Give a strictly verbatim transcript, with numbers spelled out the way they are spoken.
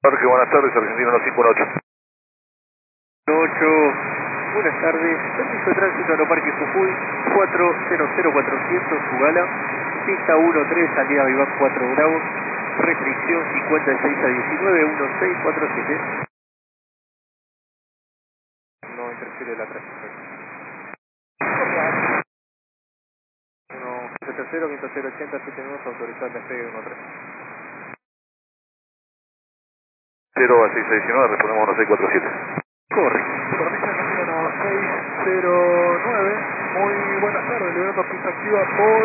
Parque, buenas tardes, Argentino uno cinco uno ocho. ocho, buenas tardes, permiso de tránsito Aeroparque Jujuy, cuatro cero cero cuatrocientos, Fugala, pista uno tres, salida Vivac cuatro Bravo, restricción cincuenta y seis a diecinueve, uno seis cuatro siete. No interfiere la transmisión. uno siete cero, quinto cero ochenta, siete nueve, autorizado el despegue uno tres. cero a seis a diecinueve, respondemos uno seis cuatro siete. Corre. Permiso de seis cero nueve, muy buenas tardes, liberando pista activa por